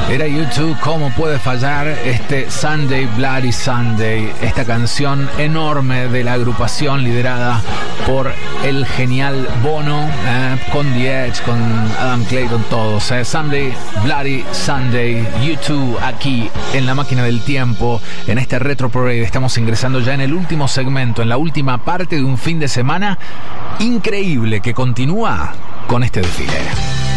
Era YouTube, ¿cómo puede fallar este Sunday Bloody Sunday? Esta canción enorme de la agrupación liderada por el genial Bono, con The Edge, con Adam Clayton, todos. Sunday Bloody Sunday, YouTube, aquí en la máquina del tiempo, en este Retro Parade. Estamos ingresando ya en el último segmento, en la última parte de un fin de semana increíble que continúa con este desfile.